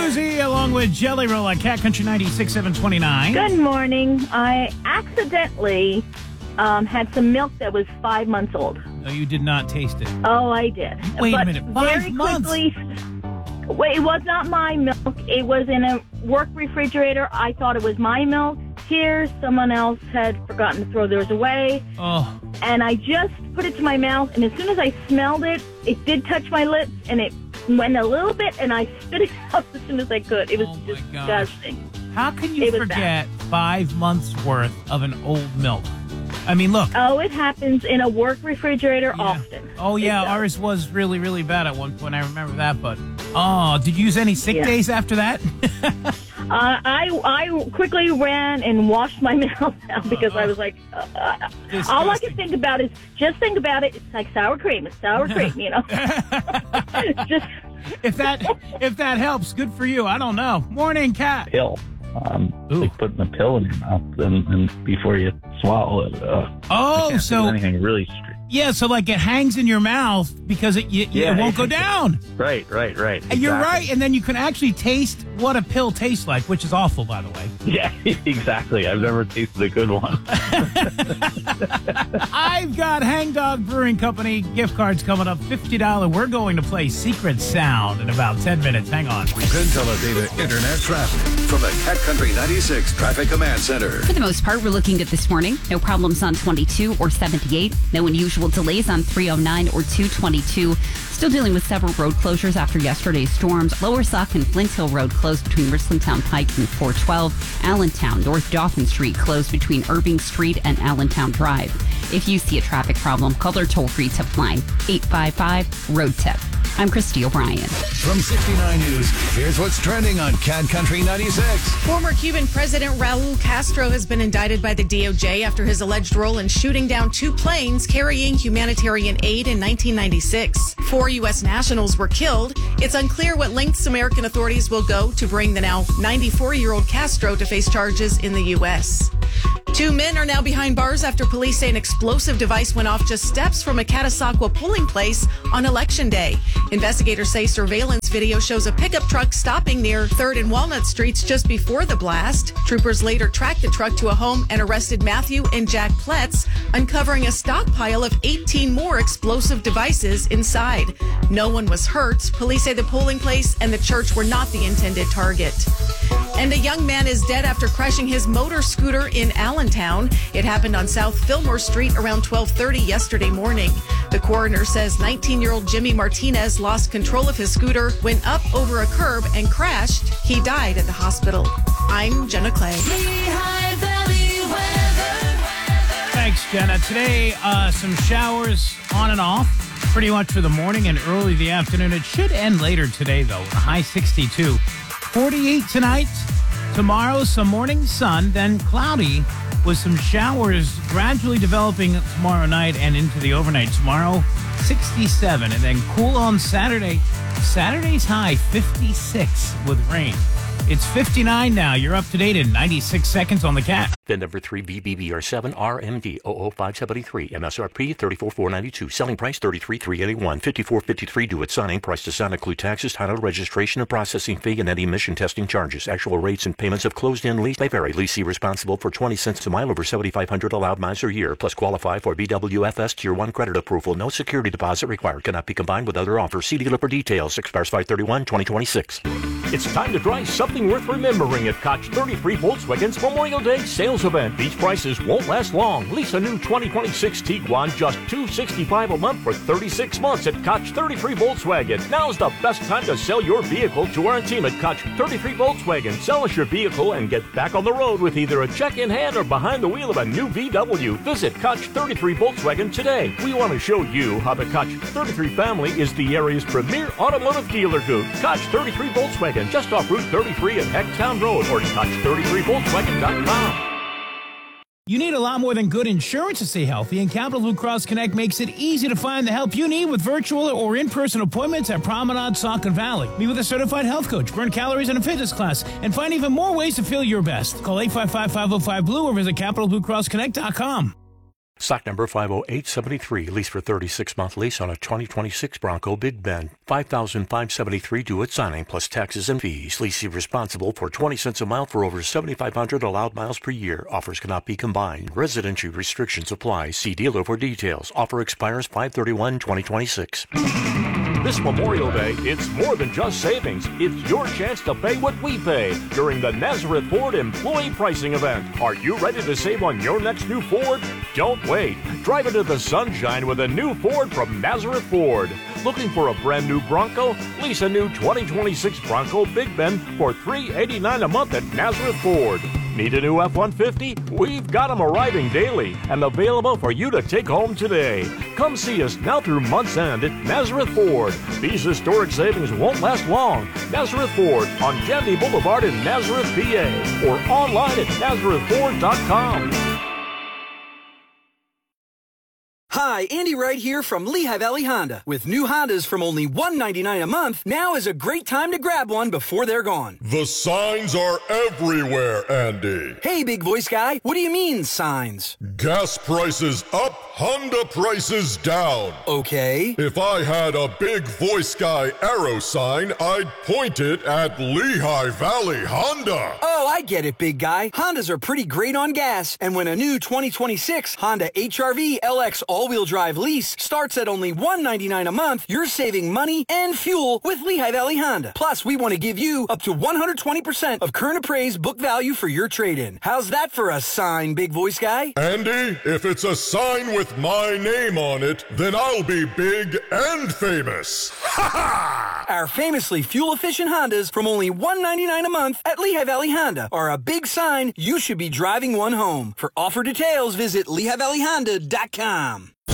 Susie, along with Jelly Roll at Cat Country 96, 729. Good morning. I accidentally had some milk that was 5 months old. No, you did not taste it. Oh, I did. Wait but a minute, 5 very months? Quickly, wait, it was not my milk. It was in a work refrigerator. I thought it was my milk. Here, someone else had forgotten to throw theirs away. Oh. And I just put it to my mouth, and as soon as I smelled it, it did touch my lips, and it went a little bit, and I spit it out as soon as I could. It was disgusting. How can you forget 5 months worth of an old milk? I mean, look. Oh, it happens in a work refrigerator often. Oh, yeah, ours was really, really bad at one point. I remember that, but... Oh, did you use any sick days after that? I quickly ran and washed my mouth out because I was like, all I could think about is, just think about it. It's like sour cream. It's sour cream, you know. Just if that helps, good for you. I don't know. Morning, Cat. Pill. Like putting a pill in your mouth and before you swallow it. I can't think of anything really strict. Yeah, so like it hangs in your mouth because it won't go down. Right. Exactly. You're right, and then you can actually taste what a pill tastes like, which is awful, by the way. Yeah, exactly. I've never tasted a good one. I've got Hangdog Brewing Company gift cards coming up, $50. We're going to play Secret Sound in about 10 minutes. Hang on. Consolidated Internet traffic from the Cat Country 96 Traffic Command Center. For the most part, we're looking at this morning. No problems on 22 or 78. No unusual delays on 309 or 222. Still dealing with several road closures after yesterday's storms. Lower Sauk and Flint Hill Road closed between Richlandtown Pike and 412. Allentown, North Dauphin Street closed between Irving Street and Allentown Drive. If you see a traffic problem, call their toll-free tip line, 855-ROAD-TIP. I'm Christy O'Brien. From 69 News, here's what's trending on Cat Country 96. Former Cuban President Raul Castro has been indicted by the DOJ after his alleged role in shooting down 2 planes carrying humanitarian aid in 1996. 4 U.S. nationals were killed. It's unclear what lengths American authorities will go to bring the now 94-year-old Castro to face charges in the U.S. 2 men are now behind bars after police say an explosive device went off just steps from a Catasauqua polling place on Election Day. Investigators say surveillance video shows a pickup truck stopping near 3rd and Walnut Streets just before the blast. Troopers later tracked the truck to a home and arrested Matthew and Jack Pletz, uncovering a stockpile of 18 more explosive devices inside. No one was hurt. Police say the polling place and the church were not the intended target. And a young man is dead after crashing his motor scooter in Allentown. It happened on South Fillmore Street around 12:30 yesterday morning. The coroner says 19-year-old Jimmy Martinez lost control of his scooter, went up over a curb and crashed. He died at the hospital. I'm Jenna Clay. Thanks, Jenna. Today, some showers on and off, pretty much for the morning and early the afternoon. It should end later today, though, with a high 62. 48 tonight. Tomorrow, some morning sun, then cloudy with some showers gradually developing tomorrow night and into the overnight. Tomorrow, 67, and then cool on Saturday. Saturday's high, 56 with rain. It's 59 now. You're up to date in 96 seconds on the Cat. The number 3 BBBR7 RMD 00573 MSRP 34492. Selling price 33381. 5453 due at signing. Price does not include taxes, title, registration, and processing fee, and any emission testing charges. Actual rates and payments of closed-in lease may vary. Leasee responsible for 20 cents a mile over 7,500 allowed miles a year. Plus qualify for BWFS Tier 1 credit approval. No security deposit required. Cannot be combined with other offers. See dealer for details. Expires 5/31/2026. It's time to try something worth remembering at Koch 33 Volkswagen's Memorial Day sales event. These prices won't last long. Lease a new 2026 Tiguan just $265 a month for 36 months at Koch 33 Volkswagen. Now's the best time to sell your vehicle to our team at Koch 33 Volkswagen. Sell us your vehicle and get back on the road with either a check in hand or behind the wheel of a new VW. Visit Koch 33 Volkswagen today. We want to show you how the Koch 33 family is the area's premier automotive dealer group. Koch 33 Volkswagen, just off Route 33 at Hecktown Road, or Koch33Volkswagen.com. You need a lot more than good insurance to stay healthy, and Capital Blue Cross Connect makes it easy to find the help you need with virtual or in-person appointments at Promenade, Saucon Valley. Meet with a certified health coach, burn calories in a fitness class, and find even more ways to feel your best. Call 855-505-BLUE or visit CapitalBlueCrossConnect.com. Stock number 50873. Lease for 36-month lease on a 2026 Bronco Big Bend. $5,573 due at signing plus taxes and fees. Leasee responsible for 20 cents a mile for over 7,500 allowed miles per year. Offers cannot be combined. Residency restrictions apply. See dealer for details. Offer expires 5/31/2026. This Memorial Day, it's more than just savings. It's your chance to pay what we pay during the Nazareth Ford Employee Pricing Event. Are you ready to save on your next new Ford? Don't wait. Drive into the sunshine with a new Ford from Nazareth Ford. Looking for a brand new Bronco? Lease a new 2026 Bronco Big Bend for $389 a month at Nazareth Ford. Need a new F-150? We've got them arriving daily and available for you to take home today. Come see us now through month's end at Nazareth Ford. These historic savings won't last long. Nazareth Ford on Kennedy Boulevard in Nazareth, PA, or online at NazarethFord.com. Hi, Andy Wright here from Lehigh Valley Honda. With new Hondas from only $199 a month, now is a great time to grab one before they're gone. The signs are everywhere, Andy. Hey, big voice guy, what do you mean, signs? Gas prices up, Honda prices down. Okay. If I had a big voice guy arrow sign, I'd point it at Lehigh Valley Honda. Oh, I get it, big guy. Hondas are pretty great on gas, and when a new 2026 Honda HR-V LX all-wheel drive lease starts at only $199 a month, you're saving money and fuel with Lehigh Valley Honda. Plus, we want to give you up to 120% of current appraised book value for your trade-in. How's that for a sign, big voice guy? Andy, if it's a sign with my name on it, then I'll be big and famous. Ha ha! Our famously fuel-efficient Hondas from only $199 a month at Lehigh Valley Honda are a big sign you should be driving one home. For offer details, visit LehighValleyHonda.com.